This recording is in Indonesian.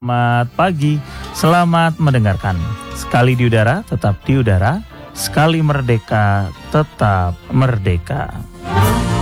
Selamat pagi, selamat mendengarkan. Sekali di udara, tetap di udara. Sekali merdeka, tetap merdeka.